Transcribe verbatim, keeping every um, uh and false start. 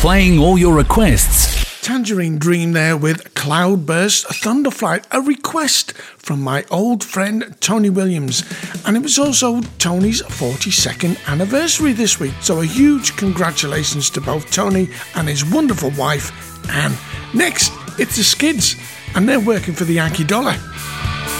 playing all your requests. Tangerine Dream there with Cloudburst Thunderflight, a request from my old friend Tony Williams. And it was also Tony's forty-second anniversary this week. So a huge congratulations to both Tony and his wonderful wife, Anne. Next, it's the Skids, and they're working for the Yankee Dollar.